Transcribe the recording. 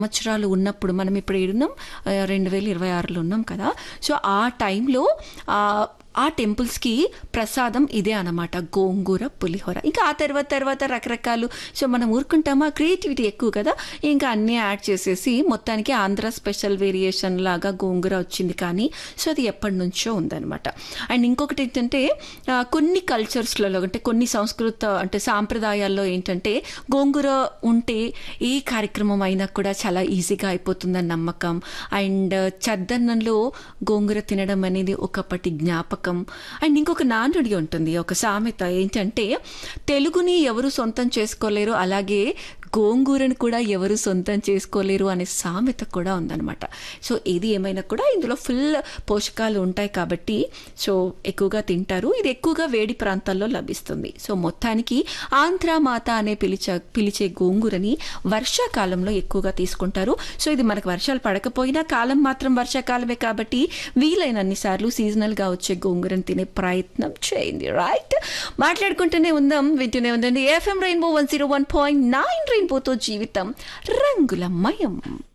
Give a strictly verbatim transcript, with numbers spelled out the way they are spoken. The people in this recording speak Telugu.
సంవత్సరాలు ఉన్నప్పుడు మనం ఇప్పుడు ఏడున్నాం రెండు వేల ఇరవై ఆరులో ఉన్నాం కదా. సో ఆ టైంలో ఆ టెంపుల్స్కి ప్రసాదం ఇదే అనమాట, గోంగూర పులిహోర. ఇంకా ఆ తర్వాత తర్వాత రకరకాలు. సో మనం ఊరుకుంటామా, క్రియేటివిటీ ఎక్కువ కదా, ఇంకా అన్నీ యాడ్ చేసేసి మొత్తానికి ఆంధ్ర స్పెషల్ వేరియేషన్ లాగా గోంగూర వచ్చింది. కానీ సో అది ఎప్పటి నుంచో ఉందన్నమాట. అండ్ ఇంకొకటి ఏంటంటే కొన్ని కల్చర్స్లలో అంటే కొన్ని సంస్కృత అంటే సాంప్రదాయాల్లో ఏంటంటే గోంగూర ఉంటే ఏ కార్యక్రమం అయినా కూడా చాలా ఈజీగా అయిపోతుందని నమ్మకం. అండ్ చద్దన్నంలో గోంగూర తినడం అనేది ఒకప్పటి జ్ఞాపకం. అండ్ ఇంకొక నానుడి ఉంటుంది, ఒక సామెత ఏంటంటే తెలుగుని ఎవరు సొంతం చేసుకోలేరు, అలాగే గోంగూరను కూడా ఎవరు సొంతం చేసుకోలేరు అనే సామెత కూడా ఉందన్నమాట. సో ఇది ఏమైనా కూడా ఇందులో ఫుల్ పోషకాలు ఉంటాయి కాబట్టి సో ఎక్కువగా తింటారు. ఇది ఎక్కువగా వేడి ప్రాంతాల్లో లభిస్తుంది. సో మొత్తానికి ఆంధ్ర మాత అనే పిలిచే పిలిచే గోంగూరని వర్షాకాలంలో ఎక్కువగా తీసుకుంటారు. సో ఇది మనకు వర్షాలు పడకపోయినా కాలం మాత్రం వర్షాకాలమే కాబట్టి వీలైనన్ని సార్లు సీజనల్గా వచ్చే గోంగూరని తినే ప్రయత్నం చేయండి. రైట్, మాట్లాడుకుంటూనే ఉందాం, వింటూనే ఉందండి FM rainbow one zero one point nine రెయిన్బోతో జీవితం రంగులమయం.